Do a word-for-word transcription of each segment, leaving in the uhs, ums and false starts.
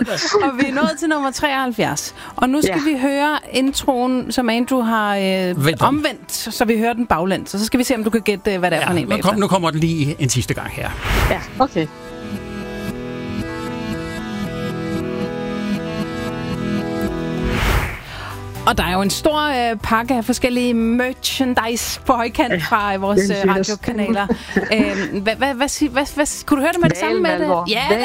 Og vi er nået til nummer treoghalvfjerds. Og nu skal ja. vi høre introen, som Andrew har øh, omvendt, så vi hører den baglæns. Så skal vi se, om du kan gætte, hvad det er ja, for en nu, kom, nu kommer den lige en sidste gang her. Ja, okay. Og der er jo en stor øh, pakke af forskellige merchandise på højkant fra vores øh, radiokanaler. øh, hvad, hvad, hvad, hvad, hvad, kunne du høre det med det samme? Med det? Ja, ja,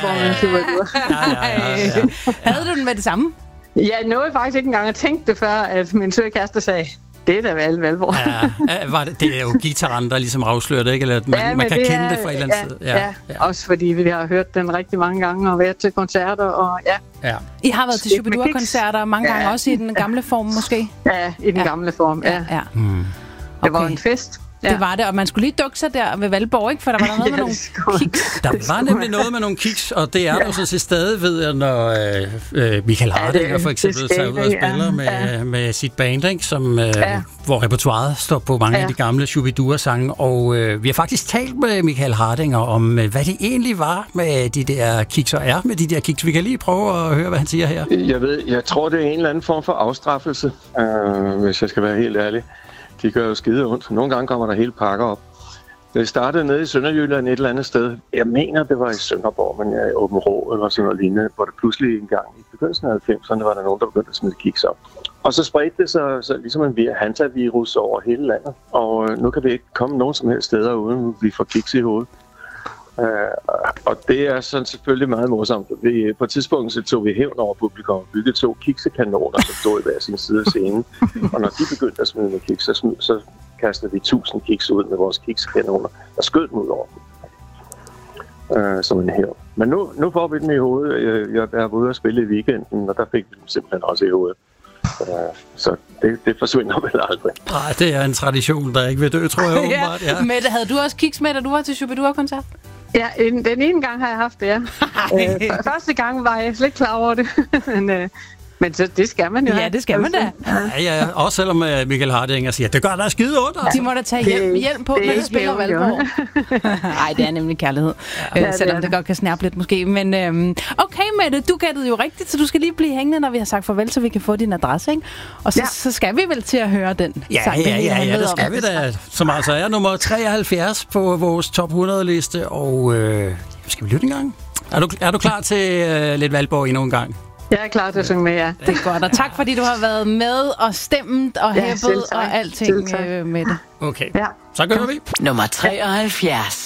ja, ja. Havde du den med det samme? Jeg nåede faktisk ikke engang at tænke det før, at min søde kæreste sagde, det er da vel Valborg. Ja, var det, det er jo guitaren, der ligesom afslører det, ikke? Eller at man, ja, man kan det kende er, det fra et eller andet ja, sted. Ja, ja, ja, også fordi vi har hørt den rigtig mange gange og været til koncerter. Og ja. Ja. I har været til Shubidua-koncerter mange ja. gange, også i den gamle form måske? Ja, i den ja. gamle form, ja. ja. Hmm. Det okay. var en fest. Ja. Det var det, og man skulle lige dukke sig der ved Valborg, ikke? For der var der noget med nogle kiks. Der var nemlig noget med nogle kiks, og det er ja. der så til stadig ved, når øh, Michael Hardinger for eksempel tager ud og spiller ja. med, ja. med sit band, ikke? Som, øh, ja. hvor repertoireet står på mange ja. af de gamle Shubidua-sange. Og øh, vi har faktisk talt med Michael Hardinger om, øh, hvad det egentlig var med de der kiks, og er med de der kiks. Vi kan lige prøve at høre, hvad han siger her. Jeg ved, jeg tror, det er en eller anden form for afstraffelse, øh, hvis jeg skal være helt ærlig. De gør jo skide ondt. Nogle gange kommer der hele pakker op. Det startede nede i Sønderjylland et eller andet sted. Jeg mener, det var i Sønderborg, men jeg i Åben Rå eller sådan noget lignende, hvor det pludselig en gang i begyndelsen af halvfemserne var der nogen, der begyndte at smide kiks op. Og så spredte det sig så ligesom en hantavirus over hele landet. Og nu kan vi ikke komme nogen som helst steder, uden vi får kiks i hovedet. Uh, og det er sådan selvfølgelig meget morsomt. Vi, på et tidspunkt så tog vi hævn over publikum og byggede to kiksekanoner, som stod i hver sin side af scenen. Og når de begyndte at smide med kiks, så, smid, så kastede vi tusind kiks ud med vores kiksekanoner og skød dem ud over dem. Uh, som en hævn. Men nu, nu får vi dem i hovedet. Jeg, jeg var ude at spille i weekenden, og der fik vi dem simpelthen også i hovedet. Uh, så det, det forsvinder vel aldrig. Nej, det er en tradition, der ikke vil dø, tror jeg åbenbart. Ja. Mette, havde du også kiks med, da du var til Shubidua-koncert? Ja, en, den ene gang har jeg haft det, ja. øh, første gang var jeg slet ikke klar over det, men, øh, men så, det skal man jo. Ja, det skal man da. Ja, ja, også selvom uh, Michael Hardinger siger, det gør der skide ondt. Altså. De må da tage hjelm, hjelm på, når de spiller Valborg. Nej, det er nemlig kærlighed. Ja, øh, selvom det, det godt kan snærpe lidt måske. Men øhm, okay, Mette, du gættede jo rigtigt, så du skal lige blive hængende, når vi har sagt farvel, så vi kan få din adresse, ikke? Og så, ja. så skal vi vel til at høre den ja, sang. Ja, ja, ja, det skal vi da. Som altså er nummer treoghalvfjerds på vores top hundrede-liste. Og øh, skal vi lytte en gang? Er du, er du klar til øh, lidt Valborg endnu en gang? Jeg er klar til at synge med, ja. Det er godt, og tak fordi du har været med og stemt og hæppet ja, og alting øh, med det. Okay, ja. Så gør vi. Nummer treoghalvfjerds.